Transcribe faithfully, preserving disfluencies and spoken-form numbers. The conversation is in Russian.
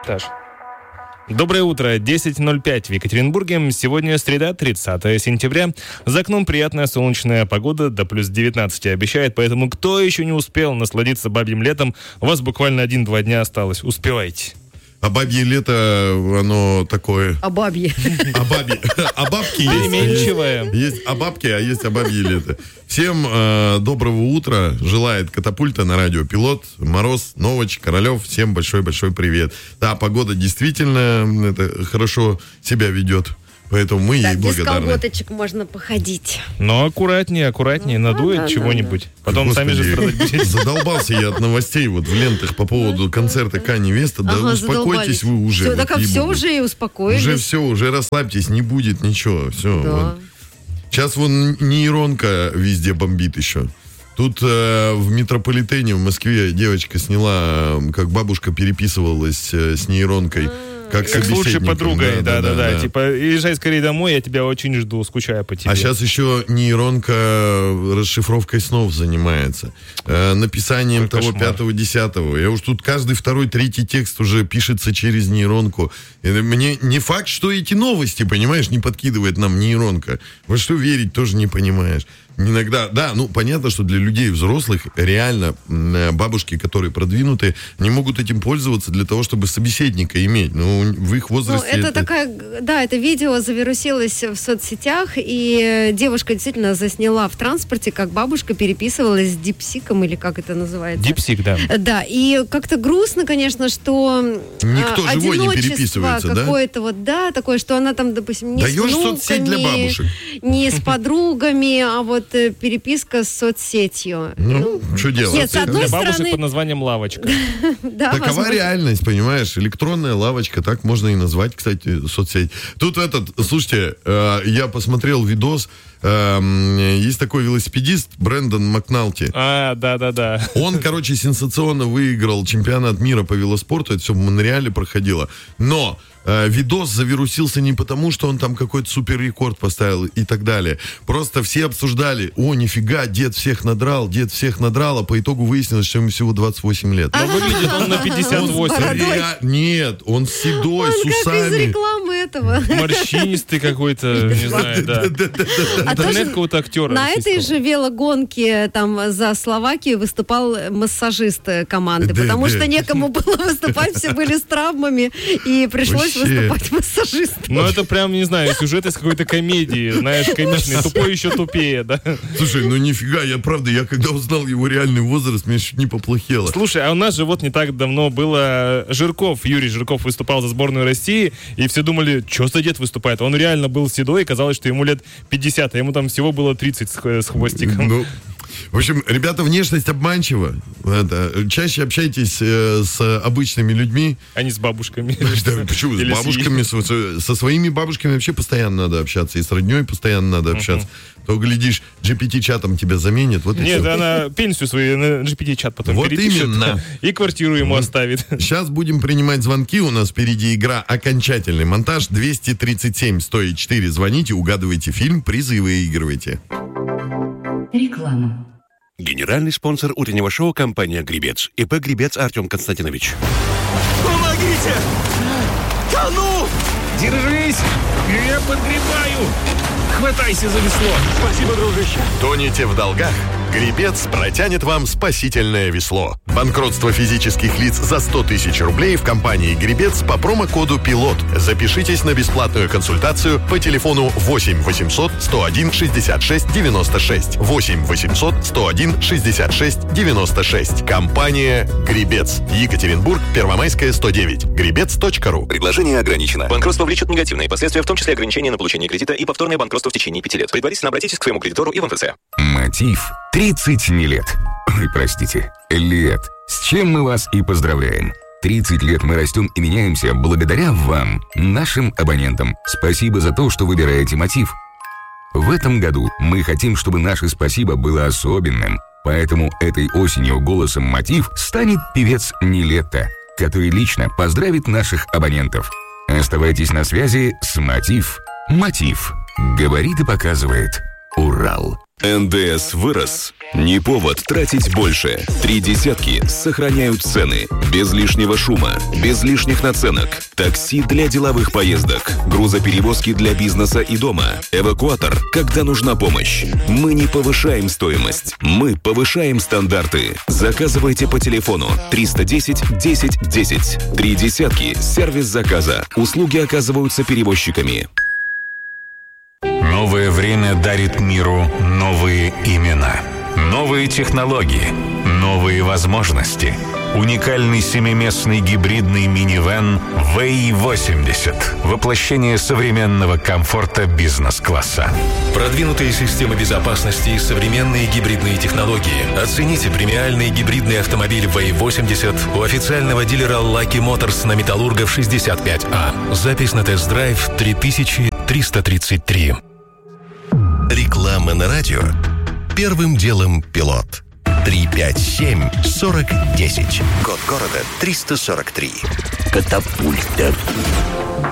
Таш. Доброе утро, десять ноль пять в Екатеринбурге. Сегодня среда, тридцатое сентября. За окном приятная солнечная погода, до плюс девятнадцать обещает, поэтому кто еще не успел насладиться бабьим летом, у вас буквально один-два дня осталось. Успевайте. А бабье лето, оно такое... А бабье. А бабье. А бабки есть. Переменчивое. Есть а бабки, а есть а бабье лето. Всем э, доброго утра. Желает Катапульта на радио Пилот, Мороз, Новоч, Королев. Всем большой-большой привет. Да, погода действительно это, хорошо себя ведет. Поэтому мы так, ей благодарны. Без колготочек можно походить. Но аккуратнее, аккуратнее, ну, надует да, чего-нибудь. Да, да. Потом Господи, сами же страдать будете. Задолбался я от новостей вот в лентах по поводу концерта Кани Веста. Да ага, успокойтесь вы уже. Все, вот, так а все уже и успокоились. Уже все, уже расслабьтесь, не будет ничего. Все. Да. Вот. Сейчас вон нейронка везде бомбит еще. Тут э, в метрополитене в Москве девочка сняла, как бабушка переписывалась э, с нейронкой. Как, как с лучшей подругой, да-да-да. да. Типа, езжай скорее домой, я тебя очень жду, скучаю по тебе. А сейчас еще нейронка расшифровкой снов занимается. Э, написанием Какой того пятого-десятого. Я уж тут каждый второй, третий текст уже пишется через нейронку. И мне не факт, что эти новости, понимаешь, не подкидывает нам нейронка. Во что верить, тоже не понимаешь. Иногда, да, ну, понятно, что для людей взрослых реально бабушки, которые продвинутые, не могут этим пользоваться для того, чтобы собеседника иметь. Ну, в их возрасте... Ну, это, это такая, да, это видео завирусилось в соцсетях, и девушка действительно засняла в транспорте, как бабушка переписывалась с дипсиком, или как это называется. Дипсик, да. Да, и как-то грустно, конечно, что никто а, живой не переписывается, да? какое-то вот, да, такое, что она там, допустим, не Даешь с внуками, соцсеть для бабушек. не с подругами, а вот переписка с соцсетью. Ну, ну что делать? Нет, с одной для бабушек стороны... под названием лавочка. Да, такова возможно. реальность, понимаешь? Электронная лавочка, так можно и назвать, кстати, соцсеть. Тут этот, слушайте, э, я посмотрел видос, э, есть такой велосипедист Брэндон Макналти. А, да-да-да. Он, короче, сенсационно выиграл чемпионат мира по велоспорту, это все в Монреале проходило, но... видос завирусился не потому, что он там какой-то суперрекорд поставил и так далее. Просто все обсуждали: о, нифига, дед всех надрал, дед всех надрал, а по итогу выяснилось, что ему всего двадцать восемь лет. Но выглядит он на пятьдесят восемь. Ре... Нет, он седой, он с усами. как из рекламы этого. Морщинистый какой-то, не знаю, да. Интернет какого-то актера. На этой же велогонке там за Словакию выступал массажист команды, потому что некому было выступать, все были с травмами, и пришлось выступать массажистом. Ну, это прям, не знаю, сюжет из какой-то комедии, знаешь, комичный, тупой еще тупее, да? Слушай, ну нифига, я правда, я когда узнал его реальный возраст, мне чуть не поплохело. Слушай, а у нас же вот не так давно было Жирков, Юрий Жирков выступал за сборную России, и все думали, что за дед выступает? Он реально был седой, и казалось, что ему лет пятьдесят, а ему там всего было тридцать с хвостиком. Ну... В общем, ребята, внешность обманчива. Это, чаще общайтесь э, с обычными людьми. А не с бабушками. Да, почему? С бабушками, со, со своими бабушками вообще постоянно надо общаться. И с родней постоянно надо общаться. Uh-huh. То, глядишь, джи пи ти-чатом тебя заменит. Вот Нет, она пенсию свою на джи пи ти-чат потом вот перепишет. Именно. И квартиру ему оставит. Сейчас будем принимать звонки. У нас впереди игра «Окончательный монтаж». двести тридцать семь сто четыре. Звоните, угадывайте фильм, призы и выигрывайте. Реклама. Генеральный спонсор утреннего шоу — компания «Гребец». ИП «Гребец» Артем Константинович. Помогите! Тону! Держись! Я подгребаю! Хватайся за весло! Спасибо, дружище! Тонете в долгах? Гребец протянет вам спасительное весло. Банкротство физических лиц за сто тысяч рублей в компании «Гребец» по промокоду «Пилот». Запишитесь на бесплатную консультацию по телефону восемь восемьсот сто один шестьдесят шесть девяносто шесть. восемь восемьсот сто один шестьдесят шесть девяносто шесть. Компания «Гребец». Екатеринбург, Первомайская, сто девять. гребец точка ру. Предложение ограничено. Банкротство влечет негативные последствия, в том числе ограничение на получение кредита и повторное банкротство в течение пяти лет. Предварительно обратитесь к своему кредитору и в эн эф цэ. Мотив. тридцать не лет. Ой, простите, лет. С чем мы вас и поздравляем. тридцать лет мы растем и меняемся благодаря вам, нашим абонентам. Спасибо за то, что выбираете Мотив. В этом году мы хотим, чтобы наше спасибо было особенным. Поэтому этой осенью голосом Мотив станет певец Нилетто, который лично поздравит наших абонентов. Оставайтесь на связи с Мотив. Мотив. Говорит и показывает Урал. эн дэ эс вырос? Не повод тратить больше. Три десятки сохраняют цены. Без лишнего шума, без лишних наценок. Такси для деловых поездок. Грузоперевозки для бизнеса и дома. Эвакуатор, когда нужна помощь. Мы не повышаем стоимость. Мы повышаем стандарты. Заказывайте по телефону триста десять десять десять. Три десятки. Сервис заказа. Услуги оказываются перевозчиками. Новое время дарит миру новые имена. Новые технологии, новые возможности. Уникальный семиместный гибридный минивэн вэй восемьдесят. Воплощение современного комфорта бизнес-класса. Продвинутые системы безопасности и современные гибридные технологии. Оцените премиальный гибридный автомобиль вэй восемьдесят у официального дилера Lucky Motors на Металлургов шестьдесят пять А. Запись на тест-драйв три тысячи триста тридцать три. Реклама на радио. Первым делом пилот. три пять семь сорок десять. Код города триста сорок три. Катапульта.